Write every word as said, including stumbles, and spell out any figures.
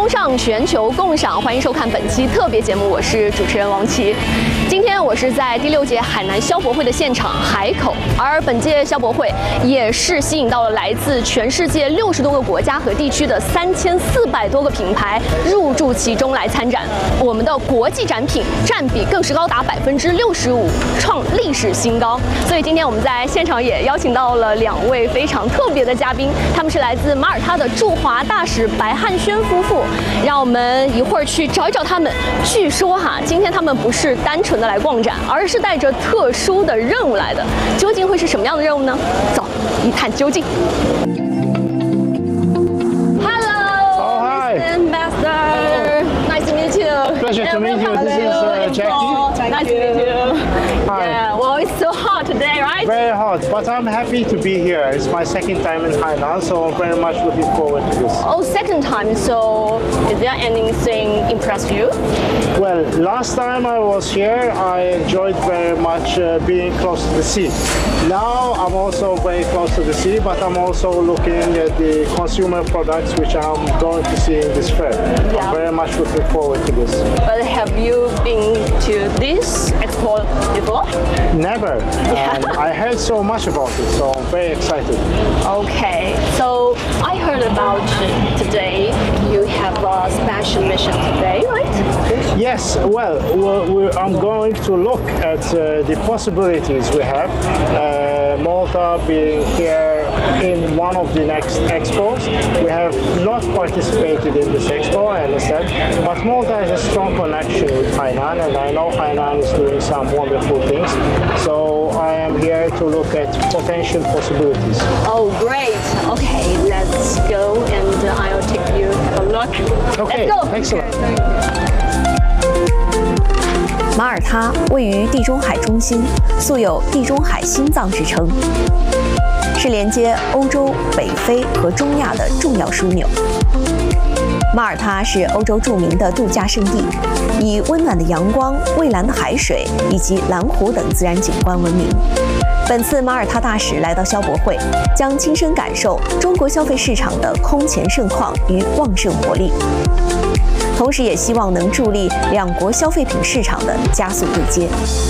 风尚，全球共赏，欢迎收看本期特别节目，我是主持人王琦。今天我是在第六届海南消博会的现场海口，而本届消博会也是吸引到了来自全世界六十多个国家和地区的三千四百多个品牌入驻其中来参展。我们的国际展品占比更是高达百分之六十五，创历史新高。所以今天我们在现场也邀请到了两位非常特别的嘉宾，他们是来自马耳他的驻华大使白汉轩夫妇。让我们一会儿去找一找他们。据说哈，今天他们不是单纯的来逛展，而是带着特殊的任务来的。究竟会是什么样的任务呢？走，一探究竟。Hello, Mister Ambassador. Nice to meet you. Pleasure to meet you. This is uh, Jackie. Nice to meet you. Hi. Yeah. Well, it's so hot today, right? Very hot, but I'm happy to be here. It's my second time in Hainan, so I'm very much looking forward to this. Oh, second time. So, is there anything impressed you? Well, last time I was here, I enjoyed very much uh, being close to the sea. Now I'm also very close to the sea, but I'm also looking at the consumer products which I'm going to see in this fair. Yeah. I'm very much looking forward to this. But have you been to this expo before? Never. Yeah. And I heard so much about it, so I'm very excited. Okay, so I heard about today you have a special mission today, right? Yes, well, we're, we're, I'm going to look at uh, the possibilities we have. Uh, Malta being here in one of the next expos. We have not participated in this expo, I understand, but Malta has a strong connection with Hainan, and I know Hainan is doing some wonderful things. So I am here to look at potential possibilities. Oh, great. Okay, let's go and I'll take you have a look. Okay, let's go. excellent. 马耳他位于地中海中心，素有“地中海心脏”之称，是连接欧洲、北非和中亚的重要枢纽。马耳他是欧洲著名的度假胜地，以温暖的阳光、蔚蓝的海水以及蓝湖等自然景观闻名。本次马耳他大使来到消博会，将亲身感受中国消费市场的空前盛况与旺盛活力。同时也希望能助力两国消费品市场的加速对接。